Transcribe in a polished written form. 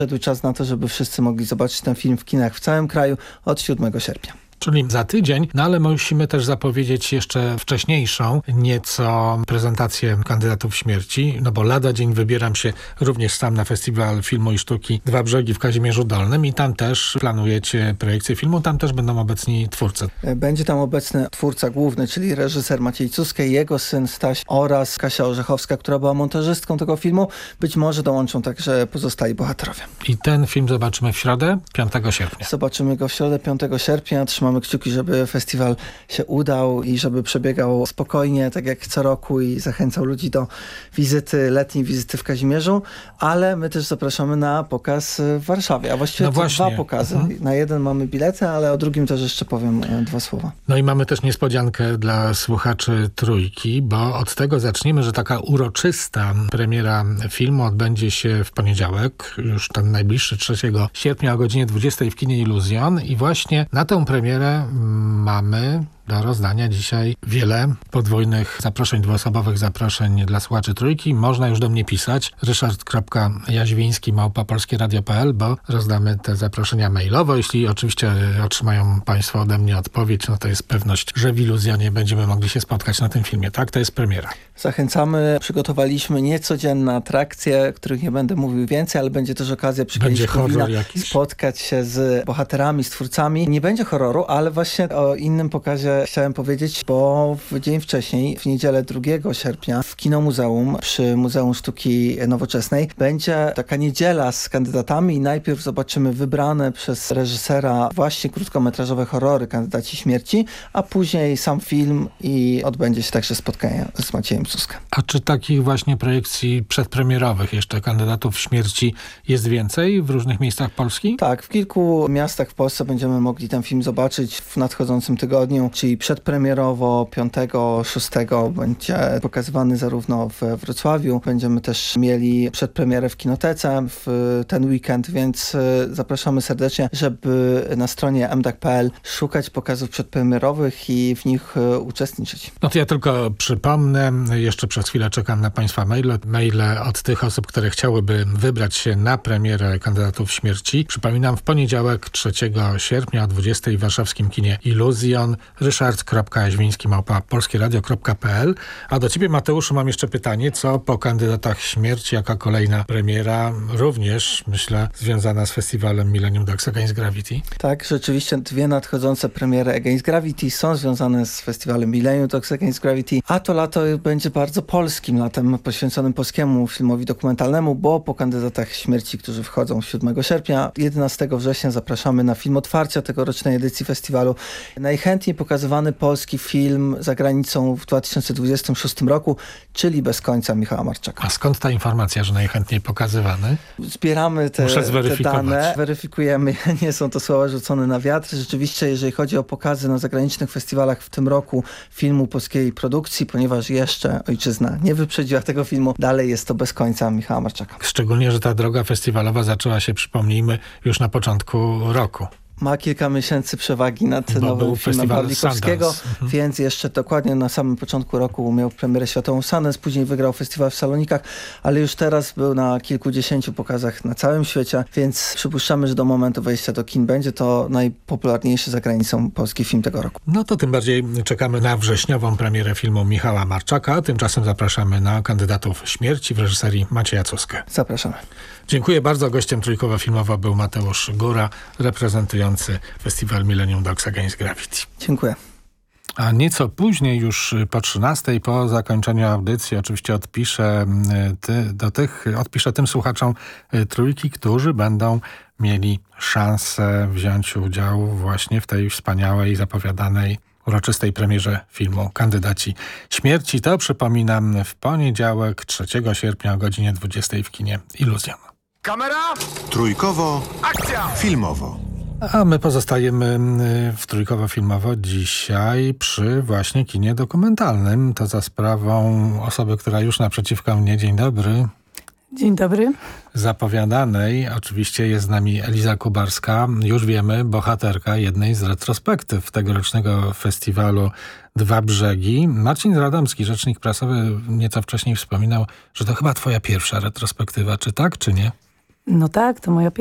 Szedł czas na to, żeby wszyscy mogli zobaczyć ten film w kinach w całym kraju od 7 sierpnia. Czyli za tydzień, no ale musimy też zapowiedzieć jeszcze wcześniejszą nieco prezentację kandydatów śmierci, no bo lada dzień wybieram się również sam na Festiwal Filmu i Sztuki Dwa Brzegi w Kazimierzu Dolnym i tam też planujecie projekcję filmu, tam też będą obecni twórcy. Będzie tam obecny twórca główny, czyli reżyser Maciej Cuskej, jego syn Staś oraz Kasia Orzechowska, która była montażystką tego filmu. Być może dołączą także pozostali bohaterowie. I ten film zobaczymy w środę, 5 sierpnia. Zobaczymy go w środę, 5 sierpnia. Trzymamy kciuki, żeby festiwal się udał i żeby przebiegał spokojnie, tak jak co roku i zachęcał ludzi do letniej wizyty w Kazimierzu, ale my też zapraszamy na pokaz w Warszawie, a właściwie dwa pokazy. Na jeden mamy bilety, ale o drugim też jeszcze powiem dwa słowa. No i mamy też niespodziankę dla słuchaczy Trójki, bo od tego zaczniemy, że taka uroczysta premiera filmu odbędzie się w poniedziałek, już ten najbliższy 3 sierpnia o godzinie 20 w kinie Iluzjon i właśnie na tę premierę mamy do rozdania dzisiaj wiele podwójnych zaproszeń, dwuosobowych zaproszeń dla słuchaczy Trójki. Można już do mnie pisać ryszard.jaźwiński@polskieradio.pl, bo rozdamy te zaproszenia mailowo. Jeśli oczywiście otrzymają Państwo ode mnie odpowiedź, no to jest pewność, że w Iluzjonie będziemy mogli się spotkać na tym filmie. Tak, to jest premiera. Zachęcamy. Przygotowaliśmy niecodzienne atrakcje, których nie będę mówił więcej, ale będzie też okazja będzie horror jakiś? Spotkać się z bohaterami, z twórcami. Nie będzie horroru, ale właśnie o innym pokazie chciałem powiedzieć, bo w dzień wcześniej, w niedzielę 2 sierpnia w Kinomuzeum przy Muzeum Sztuki Nowoczesnej będzie taka niedziela z kandydatami i najpierw zobaczymy wybrane przez reżysera właśnie krótkometrażowe horrory Kandydaci Śmierci, a później sam film i odbędzie się także spotkanie z Maciejem Cuskiem. A czy takich właśnie projekcji przedpremierowych jeszcze Kandydatów Śmierci jest więcej w różnych miejscach Polski? Tak, w kilku miastach w Polsce będziemy mogli ten film zobaczyć w nadchodzącym tygodniu, czyli przedpremierowo 5-6 będzie pokazywany zarówno w Wrocławiu. Będziemy też mieli przedpremierę w Kinotece w ten weekend, więc zapraszamy serdecznie, żeby na stronie mdak.pl szukać pokazów przedpremierowych i w nich uczestniczyć. No to ja tylko przypomnę, jeszcze przez chwilę czekam na Państwa maile od tych osób, które chciałyby wybrać się na premierę Kandydatów Śmierci. Przypominam, w poniedziałek 3 sierpnia o 20 w warszawskim kinie Iluzjon. ryszard.jaźwiński@polskieradio.pl. A do ciebie, Mateuszu, mam jeszcze pytanie, co po Kandydatach Śmierci, jaka kolejna premiera, również, myślę, związana z festiwalem Millennium Dogs Against Gravity? Tak, rzeczywiście dwie nadchodzące premiery Against Gravity są związane z festiwalem Millennium Dogs Against Gravity, a to lato będzie bardzo polskim latem, poświęconym polskiemu filmowi dokumentalnemu, bo po Kandydatach Śmierci, którzy wchodzą 7 sierpnia, 11 września zapraszamy na film otwarcia tegorocznej edycji festiwalu. Najchętniej pokazywany polski film za granicą w 2026 roku, czyli Bez końca Michała Marczaka. A skąd ta informacja, że najchętniej pokazywany? Zbieramy te dane, weryfikujemy, nie są to słowa rzucone na wiatr. Rzeczywiście, jeżeli chodzi o pokazy na zagranicznych festiwalach w tym roku filmu polskiej produkcji, ponieważ jeszcze ojczyzna nie wyprzedziła tego filmu, dalej jest to Bez końca Michała Marczaka. Szczególnie, że ta droga festiwalowa zaczęła się, przypomnijmy, już na początku roku. Ma kilka miesięcy przewagi nad nowym filmem Pawlikowskiego, więc jeszcze dokładnie na samym początku roku miał premierę światową Sundance, później wygrał festiwal w Salonikach, ale już teraz był na kilkudziesięciu pokazach na całym świecie, więc przypuszczamy, że do momentu wejścia do kin będzie to najpopularniejszy za granicą polski film tego roku. No to tym bardziej czekamy na wrześniową premierę filmu Michała Marczaka, a tymczasem zapraszamy na Kandydatów Śmierci w reżyserii Macieja Cuskę. Zapraszamy. Dziękuję bardzo. Gościem Trójkowa Filmowa był Mateusz Góra, reprezentujący festiwal Millennium Dogs Against Gravity. Dziękuję. A nieco później, już po 13, po zakończeniu audycji, oczywiście odpiszę tym słuchaczom Trójki, którzy będą mieli szansę wziąć udział właśnie w tej wspaniałej, zapowiadanej uroczystej premierze filmu Kandydaci Śmierci. To, przypominam, w poniedziałek 3 sierpnia o godzinie 20 w kinie Iluzjon. Kamera! Trójkowo. Akcja! Filmowo. A my pozostajemy w Trójkowo Filmowo dzisiaj przy właśnie kinie dokumentalnym. To za sprawą osoby, która już naprzeciwko mnie. Dzień dobry. Dzień dobry. Zapowiadanej oczywiście jest z nami Eliza Kubarska. Już wiemy, bohaterka jednej z retrospektyw tegorocznego festiwalu Dwa Brzegi. Marcin Radomski, rzecznik prasowy, nieco wcześniej wspominał, że to chyba twoja pierwsza retrospektywa. Czy tak, czy nie? No tak, to moja